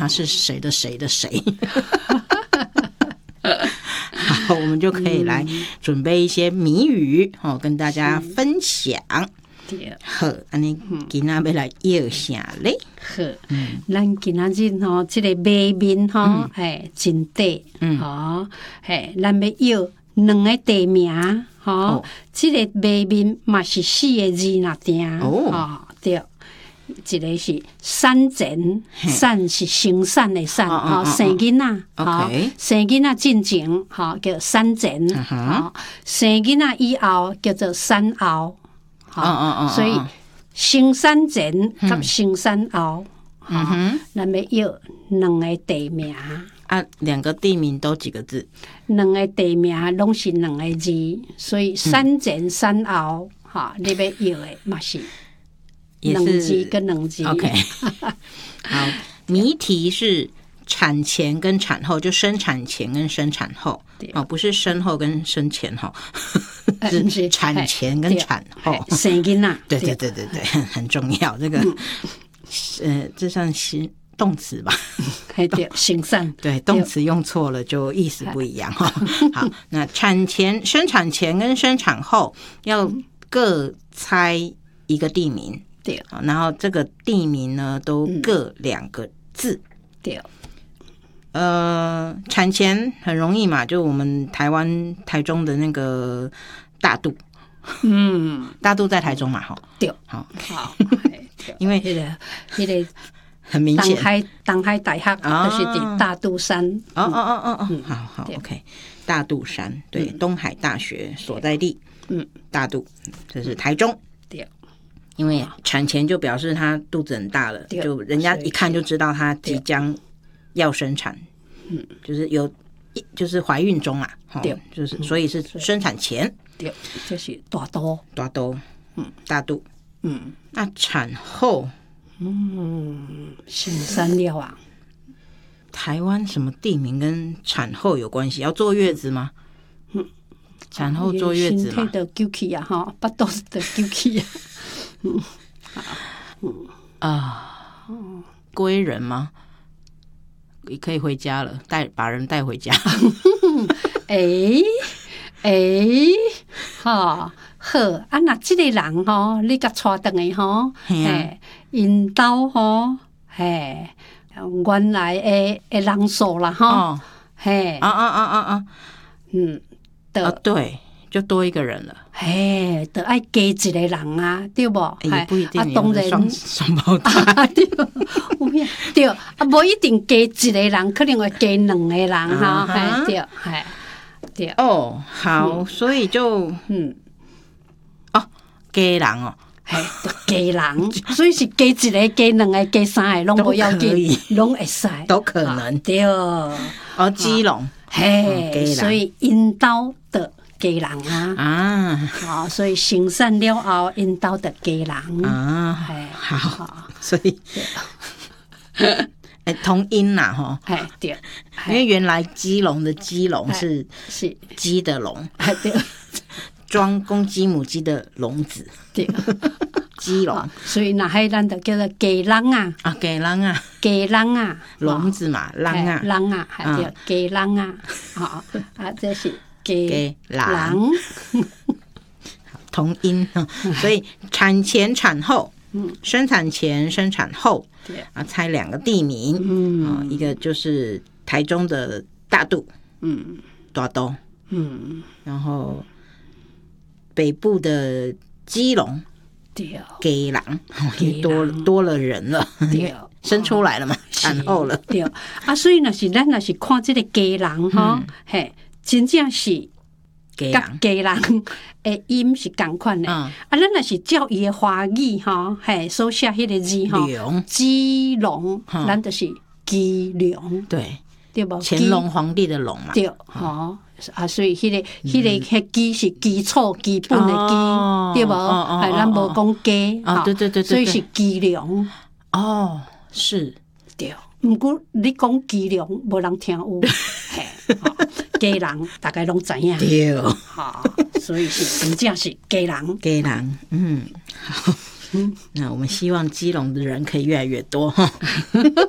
他是谁的谁的谁。好，我们就可以来准备一些谜语跟大家分享。好，安尼今仔要来摇啥咧？ 好，咱今仔日这个谜面真短，咱要摇两个地名，这个谜面嘛是4个字那定，对。一个是山前，山是生产的产，生囡仔，生囡仔进前，叫山前，生囡仔以后叫做山后，所以生产前甲生产后，咱要摇两个地名。 两个地名都几个字？ 两个地名拢是两个字，所以山前山后，你要摇的嘛是。两字跟两字 ，OK 。好，谜题是产前跟产后，就生产前跟生产后，不是生后跟生前后，是产前跟产后。 生囡仔， 对，很重要。这个，这算是动词吧？ 对，生产。 对，动词用错了就意思不一样哈。好，那生产前跟生产后要各猜一个地名。 对， 然后这个地名呢都各2个字。 对， 产前很容易嘛，就我们台中的那个大肚，大肚在台中嘛， 对， 好，因为那个很明显， 东海大学就是在大肚山。 好 ，OK， 大肚山，对，东海大学所在地，大肚，这是台中。 对。 因为产前就表示她肚子很大了，就人家一看就知道她即将要生产，就是怀孕中嘛，就是所以是生产前， 对，就是大肚， 大肚，那产后， 生产了啊。 台湾什么地名跟产后有关系？要坐月子吗？产后坐月子嘛， 身体就揪起啊，巴肚就揪起啊。 归人吗？可以回家了，把人带回家。 好，那这个人你甲带回来因兜原来的人数啦对，就多一个人了。 就要加一个人啊，对不？ 也不一定， 当然双胞胎， 对，无一定加一个人，可能会加2个人对。 好，所以就加人加人，所以是加1个、加2个、加3个，拢不要紧，拢会使， 都可能。 对， 基隆， 所以因兜的加人啊，所以生产了后，因兜的加人好，所以同音啦对， 因为原来基隆的基隆是鸡的笼， 对， 装公鸡母鸡的笼子， 对， 鸡笼， 所以那海咱就叫做加人啊， 加人啊， 加人啊， 笼子嘛，人啊， 人啊，对，加人啊，这是加人， 同音所以产前产后，生产前生产后，猜2个地名，一个就是台中的大肚，大肚，然后北部的基隆，基隆，因为多了人了，因为生出来了嘛，产后了， 对所以咱若是看这个基隆真正是。甲家人的音是同款的，咱若是照伊的华语所写迄个字基隆，咱就是基隆，对不？ 乾隆皇帝的隆嘛， 对，所以迄个基是基础基本的基，对不？咱无讲家， 对， 所以是基隆， 是， 对。不过你讲基隆，无人听有。家人大概拢知影， 对， 所以是真正是家人， 好，那我们希望基隆的人可以越来越多